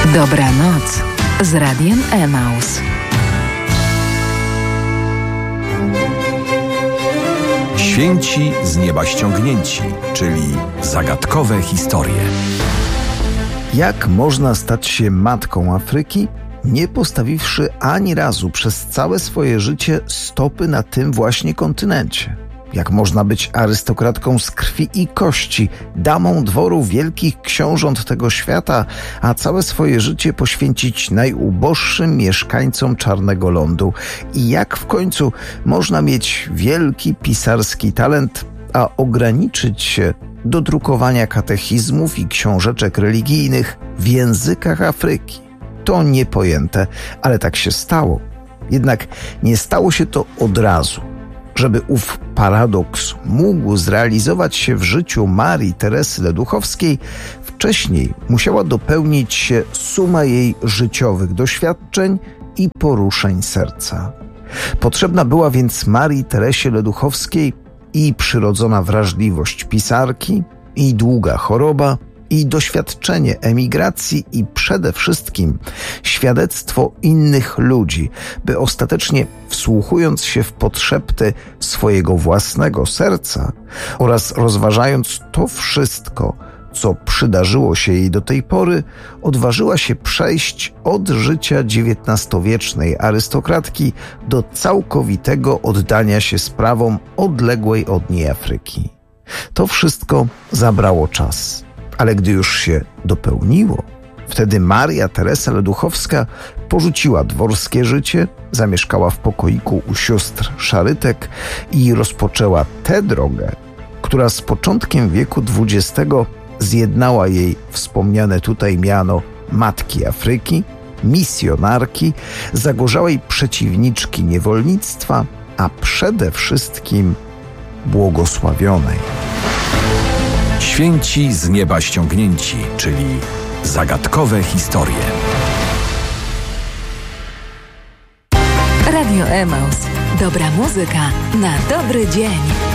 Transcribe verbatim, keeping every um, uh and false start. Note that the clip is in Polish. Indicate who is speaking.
Speaker 1: Dobranoc z Radiem Emaus.
Speaker 2: Święci z nieba ściągnięci, czyli zagadkowe historie.
Speaker 3: Jak można stać się matką Afryki, nie postawiwszy ani razu przez całe swoje życie stopy na tym właśnie kontynencie? Jak można być arystokratką z krwi i kości, damą dworu wielkich książąt tego świata, a całe swoje życie poświęcić najuboższym mieszkańcom Czarnego Lądu? I jak w końcu można mieć wielki pisarski talent, a ograniczyć się do drukowania katechizmów i książeczek religijnych w językach Afryki? To niepojęte, ale tak się stało. Jednak nie stało się to od razu. Żeby ów paradoks mógł zrealizować się w życiu Marii Teresy Leduchowskiej, wcześniej musiała dopełnić się suma jej życiowych doświadczeń i poruszeń serca. Potrzebna była więc Marii Teresie Leduchowskiej i przyrodzona wrażliwość pisarki, i długa choroba, i doświadczenie emigracji, i przede wszystkim świadectwo innych ludzi, by ostatecznie, wsłuchując się w podszepty swojego własnego serca oraz rozważając to wszystko, co przydarzyło się jej do tej pory, odważyła się przejść od życia dziewiętnastowiecznej arystokratki do całkowitego oddania się sprawom odległej od niej Afryki. To wszystko zabrało czas. Ale gdy już się dopełniło, wtedy Maria Teresa Leduchowska porzuciła dworskie życie, zamieszkała w pokoiku u sióstr Szarytek i rozpoczęła tę drogę, która z początkiem wieku dwudziestego zjednała jej wspomniane tutaj miano Matki Afryki, misjonarki, zagorzałej przeciwniczki niewolnictwa, a przede wszystkim błogosławionej.
Speaker 2: Święci z nieba ściągnięci, czyli zagadkowe historie.
Speaker 1: Radio Emaus. Dobra muzyka na dobry dzień.